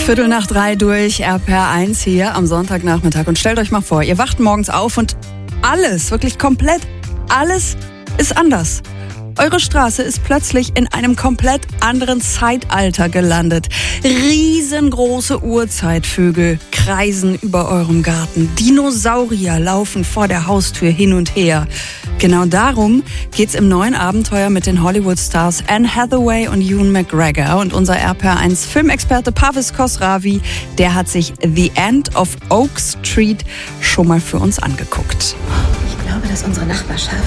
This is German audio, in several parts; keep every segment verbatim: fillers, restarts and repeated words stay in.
Viertel nach drei durch R P R eins hier am Sonntagnachmittag. Und stellt euch mal vor, ihr wacht morgens auf und alles, wirklich komplett alles ist anders. Eure Straße ist plötzlich in einem komplett anderen Zeitalter gelandet. Riesengroße Urzeitvögel kreisen über eurem Garten. Dinosaurier laufen vor der Haustür hin und her. Genau darum geht's im neuen Abenteuer mit den Hollywood-Stars Anne Hathaway und Ewan McGregor. Und unser R P R eins Filmexperte Parviz Khosravi, der hat sich The End of Oak Street schon mal für uns angeguckt. Ich glaube, dass unsere Nachbarschaft,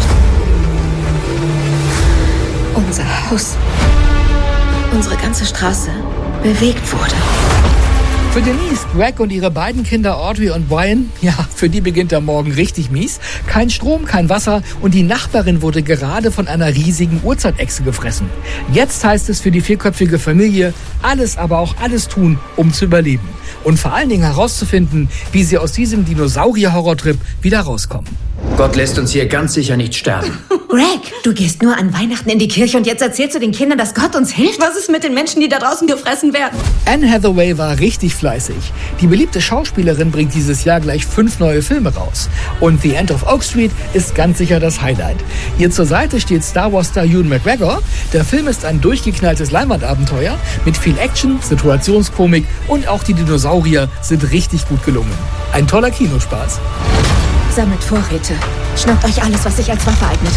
unser Haus, unsere ganze Straße bewegt wurde. Für Denise, Greg und ihre beiden Kinder Audrey und Brian, ja, für die beginnt der Morgen richtig mies. Kein Strom, kein Wasser und die Nachbarin wurde gerade von einer riesigen Urzeitechse gefressen. Jetzt heißt es für die vierköpfige Familie, alles, aber auch alles tun, um zu überleben. Und vor allen Dingen herauszufinden, wie sie aus diesem Dinosaurier-Horrortrip wieder rauskommen. Gott lässt uns hier ganz sicher nicht sterben. Greg, du gehst nur an Weihnachten in die Kirche und jetzt erzählst du den Kindern, dass Gott uns hilft? Was ist mit den Menschen, die da draußen gefressen werden? Anne Hathaway war richtig fleißig. Die beliebte Schauspielerin bringt dieses Jahr gleich fünf neue Filme raus. Und The End of Oak Street ist ganz sicher das Highlight. Ihr zur Seite steht Star Wars-Star Ewan McGregor. Der Film ist ein durchgeknalltes Leinwandabenteuer mit viel Action, Situationskomik und auch die Dinosaurier sind richtig gut gelungen. Ein toller Kinospaß. Sammelt Vorräte. Schnappt euch alles, was sich als Waffe eignet.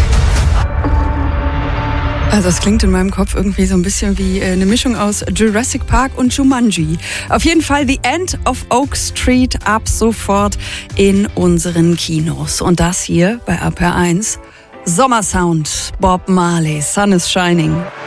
Also es klingt in meinem Kopf irgendwie so ein bisschen wie äh, eine Mischung aus Jurassic Park und Jumanji. Auf jeden Fall The End of Oak Street ab sofort in unseren Kinos. Und das hier bei R P R eins. Sommersound, Bob Marley, Sun is Shining.